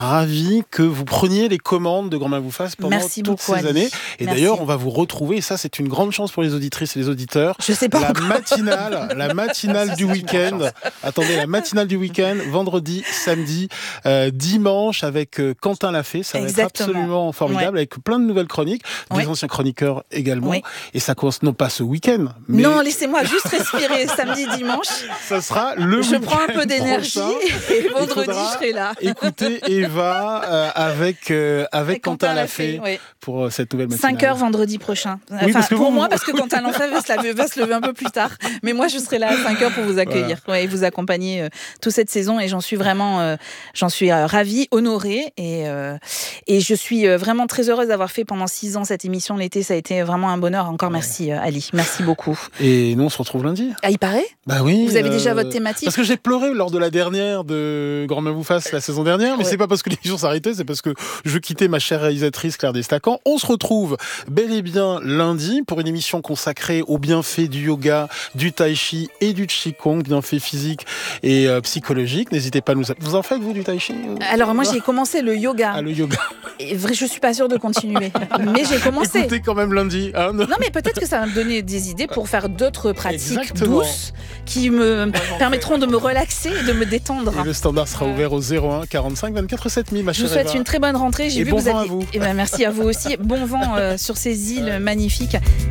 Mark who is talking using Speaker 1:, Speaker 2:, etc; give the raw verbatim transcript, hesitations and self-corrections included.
Speaker 1: Ravi que vous preniez les commandes de Grand Bain vous fasse pendant
Speaker 2: Merci
Speaker 1: toutes
Speaker 2: beaucoup,
Speaker 1: ces
Speaker 2: Ali.
Speaker 1: années. Et
Speaker 2: Merci.
Speaker 1: d'ailleurs, on va vous retrouver, et ça c'est une grande chance pour les auditrices et les auditeurs.
Speaker 2: Je sais pas
Speaker 1: La
Speaker 2: encore.
Speaker 1: matinale, la matinale du week-end. Attendez, la matinale du week-end, vendredi, samedi, euh, dimanche avec euh, Quentin Lafay. Ça va
Speaker 2: Exactement.
Speaker 1: être absolument formidable, ouais. Avec plein de nouvelles chroniques, des
Speaker 2: Ouais.
Speaker 1: anciens chroniqueurs également.
Speaker 2: Ouais.
Speaker 1: Et ça commence non pas ce week-end, mais
Speaker 2: Non, laissez-moi juste respirer samedi, dimanche.
Speaker 1: ça sera le
Speaker 2: Je
Speaker 1: week-end
Speaker 2: prends un peu d'énergie
Speaker 1: prochain.
Speaker 2: et vendredi,
Speaker 1: faudra
Speaker 2: je serai là.
Speaker 1: Écoutez Eva euh, avec, euh, avec
Speaker 2: Et
Speaker 1: Quentin Lafay
Speaker 2: oui.
Speaker 1: pour euh, cette nouvelle matinale.
Speaker 2: cinq heures vendredi prochain. Enfin,
Speaker 1: Oui, parce que
Speaker 2: pour
Speaker 1: vous-
Speaker 2: moi, parce que Quentin Lafay va se, lever, va se lever un peu plus tard. Mais moi, je serai là à cinq heures pour vous accueillir, voilà. Ouais, et vous accompagner euh, toute cette saison. Et j'en suis vraiment euh, j'en suis euh, ravie, honorée. Et, euh, et je suis euh, vraiment très heureuse d'avoir fait pendant six ans cette émission l'été. Ça a été vraiment un bonheur. Encore ouais. merci, euh, Ali. Merci beaucoup.
Speaker 1: Et nous, on se retrouve lundi.
Speaker 2: Ah, il paraît ?
Speaker 1: Bah oui.
Speaker 2: Vous avez
Speaker 1: euh,
Speaker 2: déjà votre thématique ?
Speaker 1: Parce que j'ai pleuré lors de la dernière de Grand Bain vous fasse la saison dernière. Mais ouais. c'est pas parce que l'émission s'arrêtait, c'est parce que je quittais ma chère réalisatrice Claire Destacan. On se retrouve bel et bien lundi pour une émission consacrée aux bienfaits du yoga, du tai chi et du qigong, bienfaits physiques et euh, psychologiques. N'hésitez pas à nous... Vous en faites, vous, du tai chi ?
Speaker 2: Alors moi, j'ai commencé le yoga.
Speaker 1: Ah, le yoga.
Speaker 2: Et vrai, je suis pas sûre de continuer. Mais j'ai commencé.
Speaker 1: Écoutez quand même lundi. Hein,
Speaker 2: non, mais peut-être que ça va me donner des idées pour faire d'autres pratiques
Speaker 1: Exactement.
Speaker 2: douces qui me permettront de me relaxer et de me détendre.
Speaker 1: Et le standard sera ouvert au zéro un quarante-cinq vingt-quatre sept mille, ma chère
Speaker 2: Je vous souhaite
Speaker 1: Eva.
Speaker 2: une très bonne rentrée. J'ai
Speaker 1: et
Speaker 2: vu
Speaker 1: bon
Speaker 2: que vous
Speaker 1: vent
Speaker 2: aviez...
Speaker 1: à vous.
Speaker 2: Eh ben, merci à vous aussi. Bon vent euh, sur ces îles magnifiques.